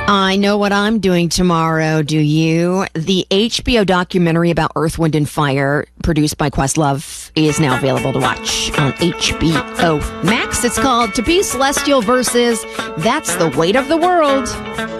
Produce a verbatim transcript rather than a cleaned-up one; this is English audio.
I know what I'm doing tomorrow, do you? The H B O documentary about Earth, Wind, and Fire, produced by Questlove, is now available to watch on H B O Max. It's called To Be Celestial versus That's the Weight of the World.